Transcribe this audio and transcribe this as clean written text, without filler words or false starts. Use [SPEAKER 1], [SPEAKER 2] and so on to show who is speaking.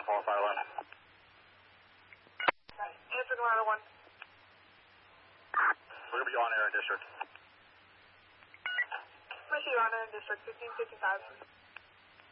[SPEAKER 1] qualified line.
[SPEAKER 2] Answer Nevada 1.
[SPEAKER 1] We're going to be on air in district.
[SPEAKER 2] Receive on air in district 1555.